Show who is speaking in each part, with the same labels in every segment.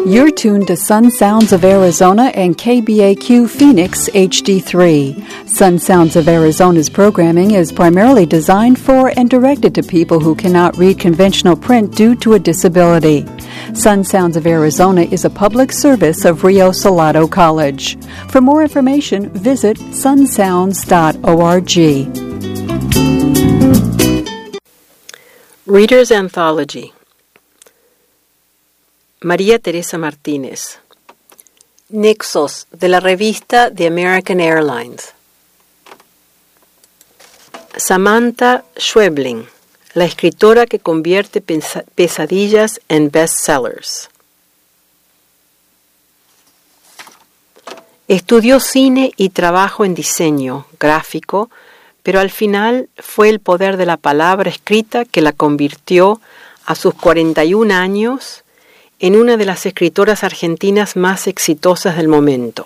Speaker 1: You're tuned to Sun Sounds of Arizona and KBAQ Phoenix HD3. Sun Sounds of Arizona's programming is primarily designed for and directed to people who cannot read conventional print due to a disability. Sun Sounds of Arizona is a public service of Rio Salado College. For more information, visit sunsounds.org.
Speaker 2: Reader's Anthology. María Teresa Martínez. Nexos, de la revista The American Airlines. Samantha Schweblin, la escritora que convierte pesadillas en bestsellers. Estudió cine y trabajo en diseño gráfico, pero al final fue el poder de la palabra escrita que la convirtió, a sus 41 años, en una de las escritoras argentinas más exitosas del momento.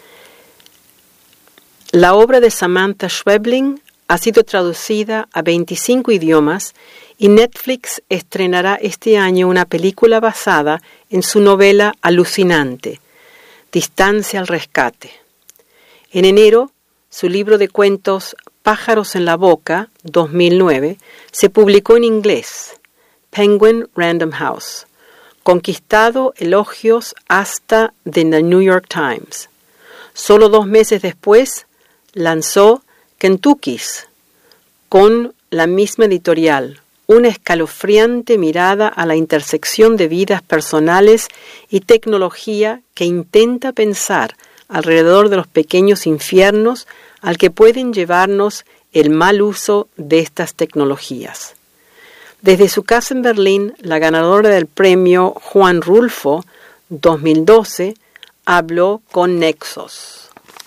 Speaker 2: La obra de Samantha Schweblin ha sido traducida a 25 idiomas y Netflix estrenará este año una película basada en su novela alucinante, Distancia al rescate. En enero, su libro de cuentos Pájaros en la boca, 2009, se publicó en inglés, Penguin Random House, conquistado elogios hasta de The New York Times. Solo 2 meses después, lanzó Kentucky's, con la misma editorial, una escalofriante mirada a la intersección de vidas personales y tecnología que intenta pensar alrededor de los pequeños infiernos al que pueden llevarnos el mal uso de estas tecnologías. Desde su casa en Berlín, la ganadora del premio Juan Rulfo 2012 habló con Nexos.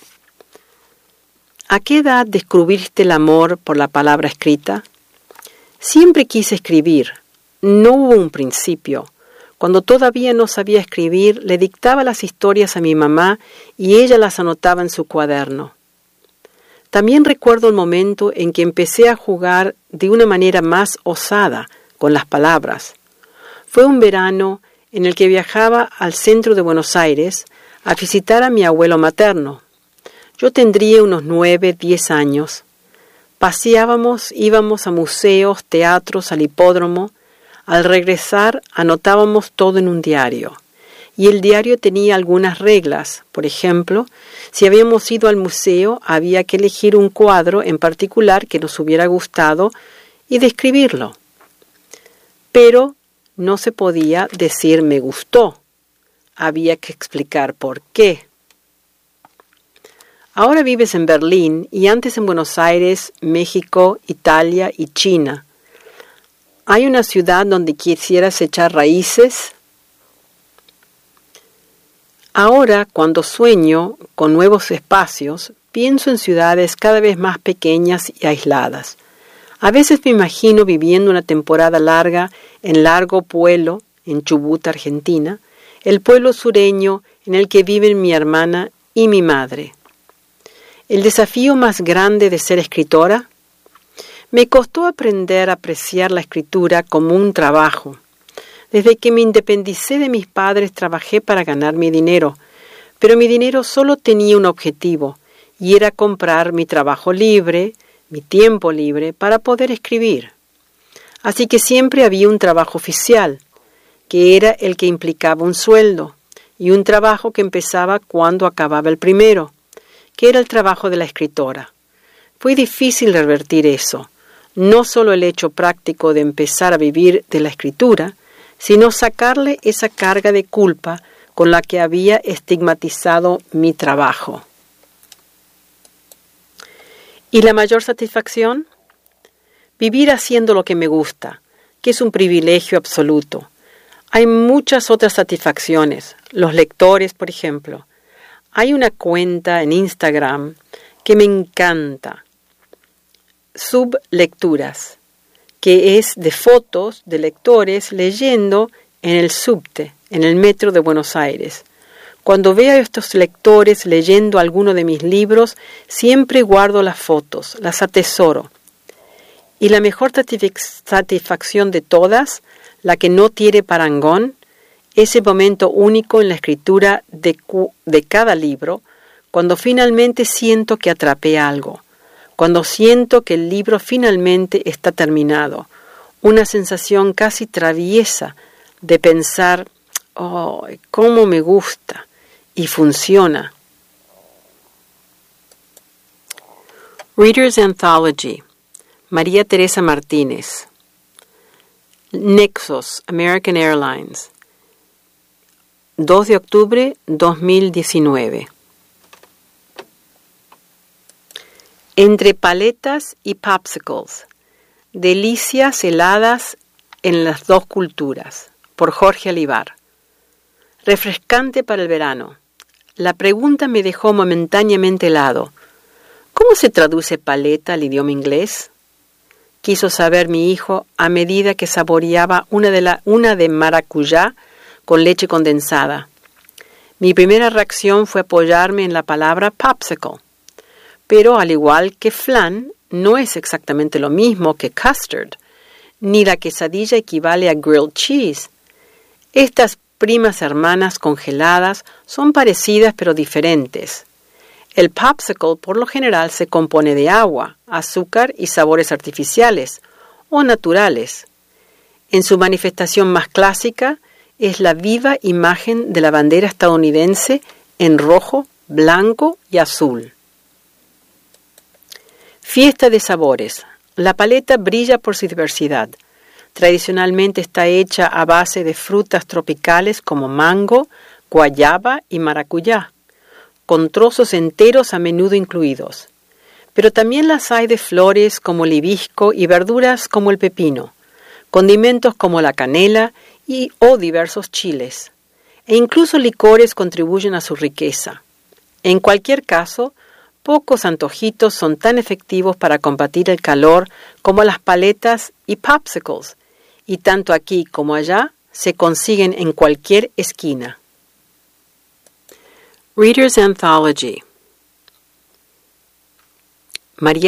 Speaker 2: ¿A qué edad descubriste el amor por la palabra escrita? Siempre quise escribir. No hubo un principio. Cuando todavía no sabía escribir, le dictaba las historias a mi mamá y ella las anotaba en su cuaderno. También recuerdo el momento en que empecé a jugar de una manera más osada con las palabras. Fue un verano en el que viajaba al centro de Buenos Aires a visitar a mi abuelo materno. Yo tendría unos 9, 10 años. Paseábamos, íbamos a museos, teatros, al hipódromo. Al regresar anotábamos todo en un diario. Y el diario tenía algunas reglas. Por ejemplo, si habíamos ido al museo, había que elegir un cuadro en particular que nos hubiera gustado y describirlo. Pero no se podía decir me gustó. Había que explicar por qué. Ahora vives en Berlín y antes en Buenos Aires, México, Italia y China. ¿Hay una ciudad donde quisieras echar raíces? Ahora, cuando sueño con nuevos espacios, pienso en ciudades cada vez más pequeñas y aisladas. A veces me imagino viviendo una temporada larga en Largo Pueblo, en Chubut, Argentina, el pueblo sureño en el que viven mi hermana y mi madre. ¿El desafío más grande de ser escritora? Me costó aprender a apreciar la escritura como un trabajo. Desde que me independicé de mis padres trabajé para ganar mi dinero, pero mi dinero solo tenía un objetivo, y era comprar mi trabajo libre, mi tiempo libre, para poder escribir. Así que siempre había un trabajo oficial, que era el que implicaba un sueldo, y un trabajo que empezaba cuando acababa el primero, que era el trabajo de la escritora. Fue difícil revertir eso, no solo el hecho práctico de empezar a vivir de la escritura, sino sacarle esa carga de culpa con la que había estigmatizado mi trabajo. ¿Y la mayor satisfacción? Vivir haciendo lo que me gusta, que es un privilegio absoluto. Hay muchas otras satisfacciones, los lectores, por ejemplo. Hay una cuenta en Instagram que me encanta, Sublecturas, que es de fotos de lectores leyendo en el subte, en el metro de Buenos Aires. Cuando veo a estos lectores leyendo alguno de mis libros, siempre guardo las fotos, las atesoro. Y la mejor satisfacción de todas, la que no tiene parangón, ese momento único en la escritura de cada libro, cuando finalmente siento que atrapé algo, cuando siento que el libro finalmente está terminado, una sensación casi traviesa de pensar, oh, cómo me gusta y funciona. Reader's Anthology, María Teresa Martínez. Nexos, American Airlines, 2 de octubre 2019. Entre paletas y popsicles, delicias heladas en las dos culturas, por Jorge Alivar. Refrescante para el verano. La pregunta me dejó momentáneamente helado. ¿Cómo se traduce paleta al idioma inglés? Quiso saber mi hijo a medida que saboreaba una de maracuyá con leche condensada. Mi primera reacción fue apoyarme en la palabra popsicle, pero al igual que flan, no es exactamente lo mismo que custard, ni la quesadilla equivale a grilled cheese. Estas primas hermanas congeladas son parecidas pero diferentes. El popsicle por lo general se compone de agua, azúcar y sabores artificiales o naturales. En su manifestación más clásica es la viva imagen de la bandera estadounidense en rojo, blanco y azul. Fiesta de sabores. La paleta brilla por su diversidad. Tradicionalmente está hecha a base de frutas tropicales como mango, guayaba y maracuyá, con trozos enteros a menudo incluidos. Pero también las hay de flores como el hibisco y verduras como el pepino, condimentos como la canela o diversos chiles, e incluso licores contribuyen a su riqueza. En cualquier caso, pocos antojitos son tan efectivos para combatir el calor como las paletas y popsicles, y tanto aquí como allá se consiguen en cualquier esquina. Reader's Anthology, María